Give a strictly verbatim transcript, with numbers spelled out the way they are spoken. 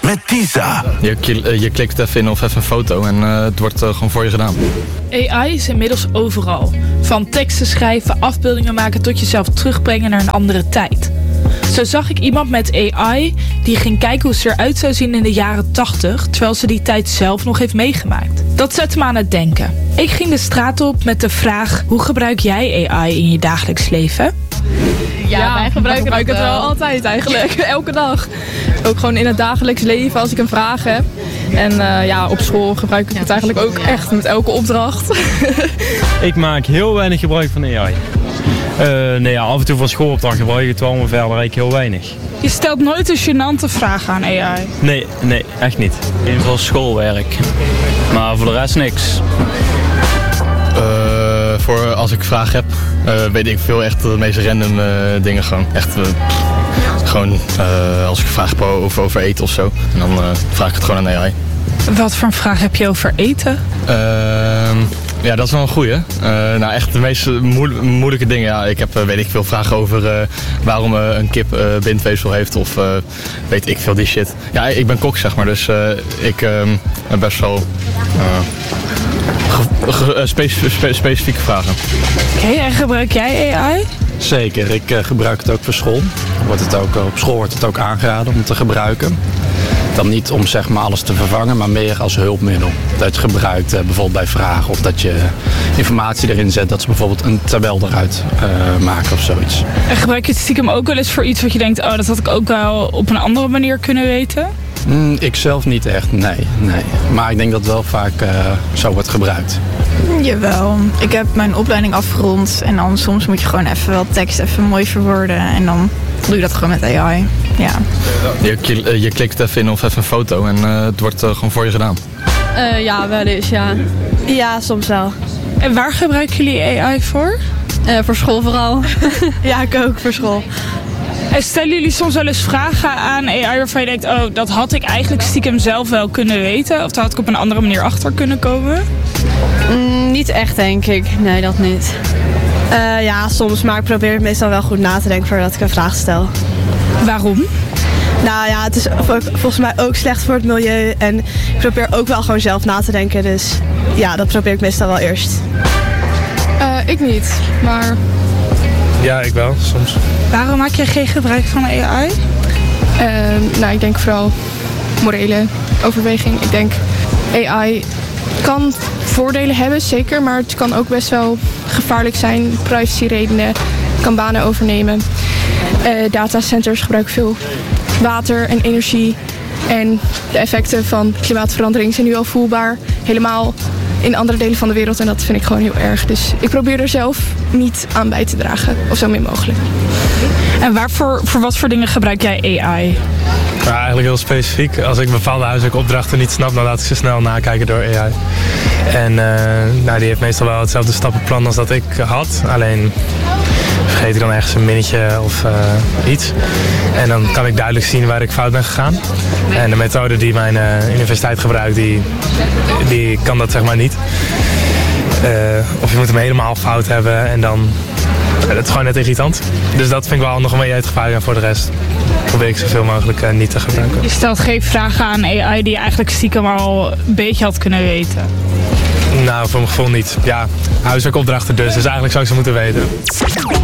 met Tisa. Je, je, je klikt even in of even een foto en uh, het wordt uh, gewoon voor je gedaan. A I is inmiddels overal. Van teksten schrijven, afbeeldingen maken tot jezelf terugbrengen naar een andere tijd. Zo zag ik iemand met A I die ging kijken hoe ze eruit zou zien in de jaren tachtig, terwijl ze die tijd zelf nog heeft meegemaakt. Dat zette me aan het denken. Ik ging de straat op met de vraag: hoe gebruik jij A I in je dagelijks leven? Ja, ja, wij gebruiken gebruik het wel altijd eigenlijk. Elke dag. Ook gewoon in het dagelijks leven als ik een vraag heb. En uh, ja, op school gebruik ik het eigenlijk ook echt met elke opdracht. Ik maak heel weinig gebruik van A I. Uh, nee, ja, af en toe voor schoolopdracht gebruik ik het wel, maar verder eigenlijk heel weinig. Je stelt nooit een gênante vraag aan A I? Nee, nee, echt niet. In ieder geval schoolwerk. Maar voor de rest niks. Uh, voor als ik vragen heb, uh, weet ik veel echt de meest random uh, dingen gewoon. Echt, uh, gewoon uh, als ik een vraag heb over, over eten of zo, en dan uh, vraag ik het gewoon aan A I. Wat voor een vraag heb je over eten? Uh, ja, dat is wel een goeie. Uh, nou, echt de meest moe- moeilijke dingen. Ja, ik heb, uh, weet ik veel, vragen over uh, waarom uh, een kip uh, bindweefsel heeft of uh, weet ik veel die shit. Ja, ik ben kok, zeg maar, dus uh, ik uh, ben best wel uh, ge- ge- specif- spe- specifieke vragen. Oké, okay, en gebruik jij A I? Zeker, ik uh, gebruik het ook voor school. Wordt het ook, op school wordt het ook aangeraden om te gebruiken. Dan niet om zeg maar alles te vervangen, maar meer als hulpmiddel. Dat je het gebruikt, uh, bijvoorbeeld bij vragen of dat je informatie erin zet. Dat ze bijvoorbeeld een tabel eruit uh, maken of zoiets. En gebruik je het stiekem ook wel eens voor iets wat je denkt, oh, dat had ik ook wel op een andere manier kunnen weten? Mm, ik zelf niet echt, nee, nee. Maar ik denk dat het wel vaak uh, zo wordt gebruikt. Jawel, ik heb mijn opleiding afgerond en dan soms moet je gewoon even wel tekst even mooi verwoorden en dan doe je dat gewoon met A I. Ja. Je, je, je klikt even in of even een foto en uh, het wordt uh, gewoon voor je gedaan. Uh, ja, wel eens, ja. Ja, soms wel. En waar gebruiken jullie A I voor? Uh, voor school vooral. Ja, ik ook, voor school. En stellen jullie soms wel eens vragen aan A I waarvan je denkt, oh, dat had ik eigenlijk stiekem zelf wel kunnen weten? Of daar had ik op een andere manier achter kunnen komen? Mm, niet echt, denk ik. Nee, dat niet. Uh, ja, soms, maar ik probeer meestal wel goed na te denken voordat ik een vraag stel. Waarom? Nou ja, het is volgens mij ook slecht voor het milieu en ik probeer ook wel gewoon zelf na te denken. Dus ja, dat probeer ik meestal wel eerst. Uh, ik niet, maar... Ja, ik wel, soms. Waarom maak je geen gebruik van A I? Uh, nou, ik denk vooral morele overweging. Ik denk A I kan voordelen hebben, zeker, maar het kan ook best wel gevaarlijk zijn. Privacyredenen, kan banen overnemen. Uh, datacenters gebruiken veel water en energie. En de effecten van klimaatverandering zijn nu al voelbaar. Helemaal in andere delen van de wereld en dat vind ik gewoon heel erg. Dus ik probeer er zelf niet aan bij te dragen, of zo min mogelijk. En waarvoor, voor wat voor dingen gebruik jij A I? Ja, eigenlijk heel specifiek. Als ik bepaalde huiselijke opdrachten niet snap, dan laat ik ze snel nakijken door A I. En uh, nou, die heeft meestal wel hetzelfde stappenplan als dat ik had. Alleen vergeet ik dan ergens een minnetje of uh, iets. En dan kan ik duidelijk zien waar ik fout ben gegaan. En de methode die mijn uh, universiteit gebruikt, die, die kan dat zeg maar niet. Uh, of je moet hem helemaal fout hebben en dan... Uh, dat is gewoon net irritant. Dus dat vind ik wel nog een beetje uitgevaardigd. En voor de rest probeer ik zoveel mogelijk uh, niet te gebruiken. Je stelt geen vragen aan A I die je eigenlijk stiekem al een beetje had kunnen weten? Nou, voor mijn gevoel niet. Ja, huiswerkopdrachten dus. Dus eigenlijk zou ik ze moeten weten.